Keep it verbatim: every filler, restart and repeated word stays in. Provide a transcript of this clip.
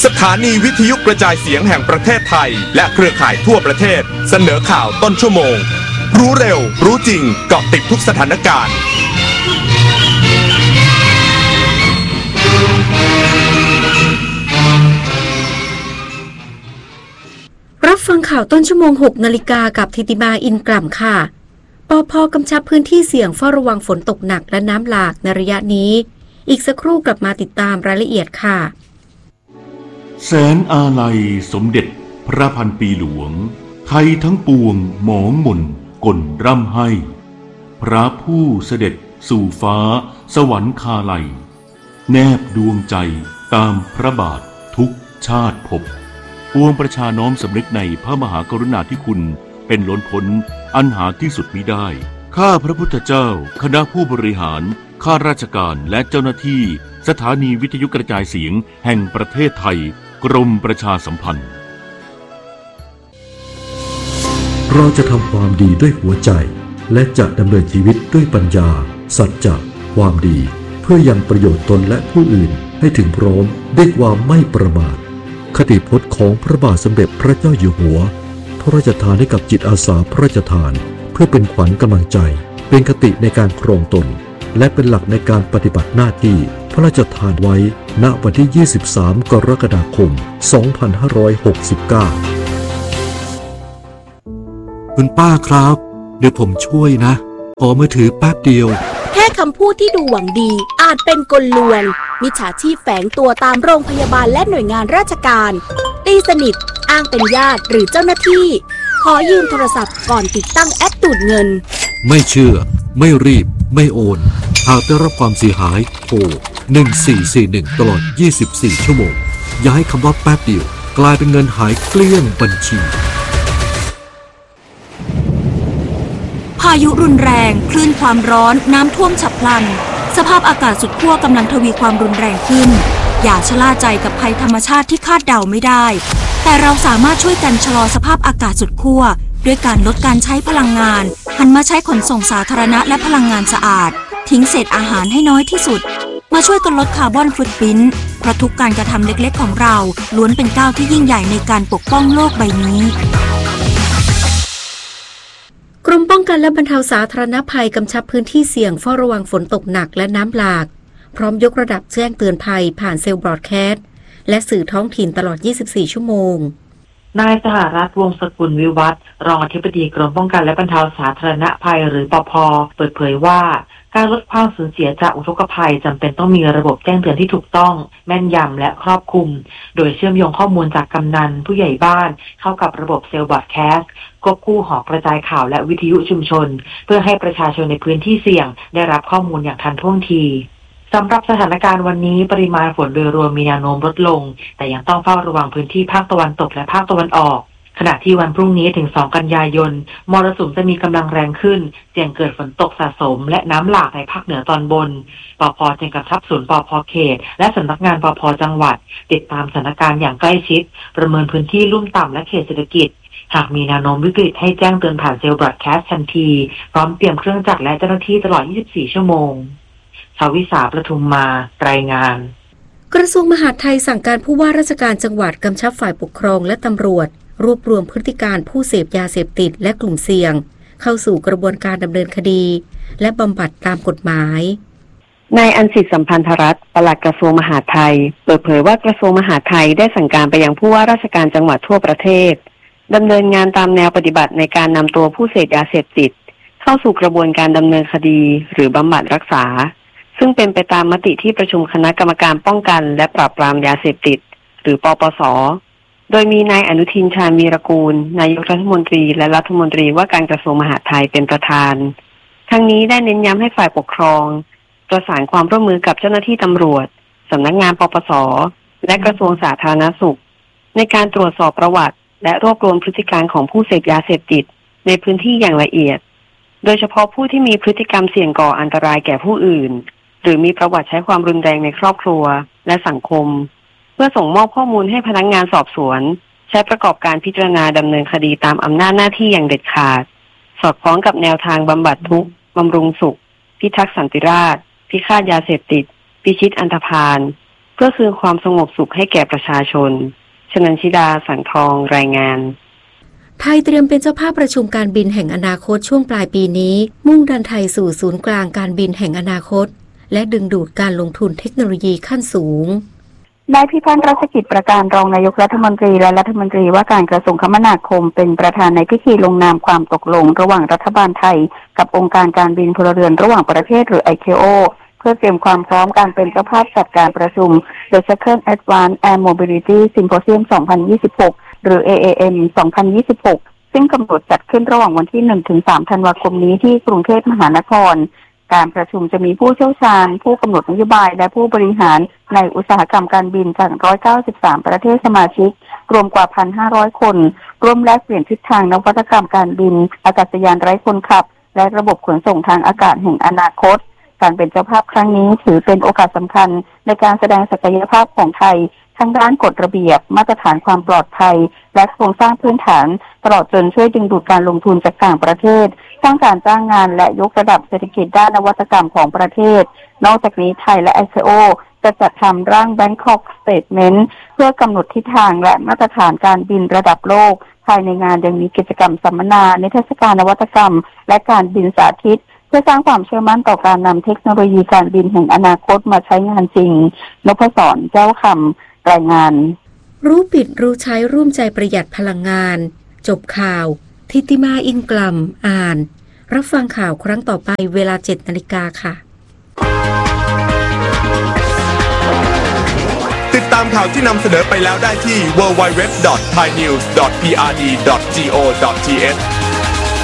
สถานีวิทยุกระจายเสียงแห่งประเทศไทยและเครือข่ายทั่วประเทศเสนอข่าวต้นชั่วโมงรู้เร็วรู้จริงเกาะติดทุกสถานการณ์รับฟังข่าวต้นชั่วโมงหกนาฬิกากับธิติมาอินกล่ำค่ะปภ.กำชับพื้นที่เสี่ยงเฝ้าระวังฝนตกหนักและน้ำหลากในระยะนี้อีกสักครู่กลับมาติดตามรายละเอียดค่ะแสนอาลัยสมเด็จพระพันปีหลวงไทยทั้งปวงหมองหม่นก่นร่ำให้พระผู้เสด็จสู่ฟ้าสวรรคาลัยแนบดวงใจตามพระบาททุกชาติภพปวงประชาน้อมสำนึกในพระมหากรุณาธิคุณเป็นล้นพ้นอันหาที่สุดมิได้ข้าพระพุทธเจ้าคณะผู้บริหารข้าราชการและเจ้าหน้าที่สถานีวิทยุกระจายเสียงแห่งประเทศไทยกรมประชาสัมพันธ์เราจะทำความดีด้วยหัวใจและจะดำเนินชีวิตด้วยปัญญาสัจจะความดีเพื่อยังประโยชน์ตนและผู้อื่นให้ถึงพร้อมด้วยความไม่ประมาทคติพจน์ของพระบาทสมเด็จพระเจ้าอยู่หัวพระราชทานให้กับจิตอาสาพระราชทานเพื่อเป็นขวัญกำลังใจเป็นคติในการครองตนและเป็นหลักในการปฏิบัติหน้าที่พระราชทานไว้ณวันที่ยี่สิบสามกรกฎาคมสองพันห้าร้อยหกสิบเก้าคุณป้าครับเดี๋ยวผมช่วยนะขอมือถือแป๊บเดียวแค่คำพูดที่ดูหวังดีอาจเป็นกลลวงมิจฉาชีพแฝงตัวตามโรงพยาบาลและหน่วยงานราชการตีสนิทอ้างเป็นญาติหรือเจ้าหน้าที่ขอยืมโทรศัพท์ก่อนติดตั้งแอปดูดเงินไม่เชื่อไม่รีบไม่โอนหากได้รับความเสียหายโทรหนึ่งสี่สี่หนึ่งตลอดยี่สิบสี่ชั่วโมงอย่าให้คำว่าแป๊บเดียวกลายเป็นเงินหายเกลี้ยงบัญชีพายุรุนแรงคลื่นความร้อนน้ำท่วมฉับพลันสภาพอากาศสุดขั้วกำลังทวีความรุนแรงขึ้นอย่าชะล่าใจกับภัยธรรมชาติที่คาดเดาไม่ได้แต่เราสามารถช่วยกันชะลอสภาพอากาศสุดขั้วด้วยการลดการใช้พลังงานหันมาใช้ขนส่งสาธารณะและพลังงานสะอาดทิ้งเศษอาหารให้น้อยที่สุดมาช่วยกันลดคาร์บอนฟุตพริ้นท์เพราะทุกการกระทำเล็กๆของเราล้วนเป็นก้าวที่ยิ่งใหญ่ในการปกป้องโลกใบนี้กรมป้องกันและบรรเทาสาธารณภัยกำชับพื้นที่เสี่ยงเฝ้าระวังฝนตกหนักและน้ำหลากพร้อมยกระดับแจ้งเตือนภัยผ่านเซลล์บรอดแคสต์และสื่อท้องถิ่นตลอดยี่สิบสี่ชั่วโมงนายสหรัฐวงศ์สกุลวิวัฒน์รองอธิบดีกรมป้องกันและบรรเทาสาธารณภัยหรือปภ.เปิดเผยว่าการลดความสูญเสียจากอุทกภัยจำเป็นต้องมีระบบแจ้งเตือนที่ถูกต้องแม่นยำและครอบคลุมโดยเชื่อมโยงข้อมูลจากกำนันผู้ใหญ่บ้านเข้ากับระบบเซลล์บรอดแคสต์ควบคู่หอกระจายข่าวและวิทยุชุมชนเพื่อให้ประชาชนในพื้นที่เสี่ยงได้รับข้อมูลอย่างทันท่วงทีสำหรับสถานการณ์วันนี้ปริมาณฝนโดยรวมมีแนวโน้มลดลงแต่ยังต้องเฝ้าระวังพื้นที่ภาคตะวันตกและภาคตะวันออกขณะที่วันพรุ่งนี้ถึงสองกันยายนมรสุมจะมีกำลังแรงขึ้นเสี่ยงเกิดฝนตกสะสมและน้ำหลากในภาคเหนือตอนบนปภ.จึงกำชับศูนย์ปภ.เขตและสำนักงานปภ.จังหวัดติดตามสถานการณ์อย่างใกล้ชิดประเมินพื้นที่ลุ่มต่ำและเขตเศรษฐกิจหากมีแนวโน้มวิกฤตให้แจ้งเตือนผ่านเซลล์บรอดแคสต์ทันทีพร้อมเตรียมเครื่องจักรและเจ้าหน้าที่ตลอดยี่สิบสี่ชั่วโมงชาวิสาประทุมมารายงานกระทรวงมหาดไทยสั่งการผู้ว่าราชการจังหวัดกำชับฝ่ายปกครองและตำรวจรวบรวมพฤติการผู้เสพยาเสพติดและกลุ่มเสี่ยงเข้าสู่กระบวนการดำเนินคดีและบำบัดตามกฎหมายนายอัญสิทธิ์สัมพันธรัตน์ปลัดกระทรวงมหาดไทยเปิดเผยว่ากระทรวงมหาดไทยได้สั่งการไปยังผู้ว่าราชการจังหวัดทั่วประเทศดำเนินงานตามแนวปฏิบัติในการนำตัวผู้เสพยาเสพติดเข้าสู่กระบวนการดำเนินคดีหรือบำบัดรักษาซึ่งเป็นไปตามมติที่ประชุมคณะกรรมการป้องกันและปราบปรามยาเสพติดหรือปปส.โดยมีนายอนุทินชาญวีรกูลนายกรัฐมนตรีและรัฐมนตรีว่าการกระทรวงมหาดไทยเป็นประธานทั้งนี้ได้เน้นย้ำให้ฝ่ายปกครองประสานความร่วมมือกับเจ้าหน้าที่ตำรวจสำนักงานปปส.และกระทรวงสาธารณสุขในการตรวจสอบประวัติและรวบรวมพฤติการของผู้เสพยาเสพติดในพื้นที่อย่างละเอียดโดยเฉพาะผู้ที่มีพฤติกรรมเสี่ยงก่ออันตรายแก่ผู้อื่นหรือมีประวัติใช้ความรุนแรงในครอบครัวและสังคมเพื่อส่งมอบข้อมูลให้พนักงานสอบสวนใช้ประกอบการพิจารณาดำเนินคดีตามอำนาจหน้าที่อย่างเด็ดขาดสอดคล้องกับแนวทางบำบัดทุกข์บำรุงสุขพิทักษ์สันติราษฎร์พิฆาตยาเสพติดพิชิตอันธพาลพื่อคืนความสงบสุขให้แก่ประชาชนชนันชิดาสังทองรายงานไทยเตรียมเป็นเจ้าภาพประชุมการบินแห่งอนาคตช่วงปลายปีนี้มุ่งดันไทยสู่ศูนย์กลางการบินแห่งอนาคตและดึงดูดการลงทุนเทคโนโลยีขั้นสูงนายพิพัฒน์รัชกิจประการรองนายกรัฐมนตรีและรัฐมนตรีว่าการกระทรวงคมนาคมเป็นประธานในพิธีลงนามความตกลงระหว่างรัฐบาลไทยกับองค์การการบินพลเรือนระหว่างประเทศหรือ ไอ เค โอ เพื่อเตรียมความพร้อมการเป็นเจ้าภาพจัดการประชุม The Second Advanced Air Mobility Symposium สองพันยี่สิบหกหรือ เอ เอ เอ็ม สองพันยี่สิบหกซึ่งกำหนดจัดขึ้นระหว่างวันที่ หนึ่งถึงสาม ธันวาคมนี้ที่กรุงเทพมหานครการประชุมจะมีผู้เชี่ยวชาญผู้กำหนดนโยบายและผู้บริหารในอุตสาหกรรมการบินจากหนึ่งร้อยเก้าสิบสามประเทศสมาชิกรวมกว่า หนึ่งพันห้าร้อย คนร่วมแลกเปลี่ยนทิศทางนวัตกรรมการบินอากาศยานไร้คนขับและระบบขนส่งทางอากาศแห่งอนาคตการเป็นเจ้าภาพครั้งนี้ถือเป็นโอกาสสำคัญในการแสดงศักยภาพของไทยทั้งด้านกฎระเบียบมาตรฐานความปลอดภัยและโครงสร้างพื้นฐานตลอดจนช่วยดึงดูดการลงทุนจากต่างประเทศสร้างการจ้างงานและยกระดับเศรษฐกิจด้านนวัตกรรมของประเทศนอกจากนี้ไทยและ ไอ ซี โอ จะจัดทำร่าง Bangkok Statement เพื่อกำหนดทิศทางและมาตรฐานการบินระดับโลกภายในงานยังมีกิจกรรมสัมมนานิทรรศการนวัตกรรมและการบินสาธิตเพื่อสร้างความเชื่อมั่นต่อการนำเทคโนโลยีการบินแห่งอนาคตมาใช้งานจริงนพศรแก้วคำรายงานรู้ปิดรู้ใช้ร่วมใจประหยัดพลังงานจบข่าวทิติมาอินกลัมอ่านรับฟังข่าวครั้งต่อไปเวลา เจ็ด นาฬิกาค่ะติดตามข่าวที่นำเสนอไปแล้วได้ที่ ดับเบิลยู ดับเบิลยู ดับเบิลยู ดอท ไทยนิวส์ ดอท พี อาร์ ดี ดอท จี โอ ดอท ที เอช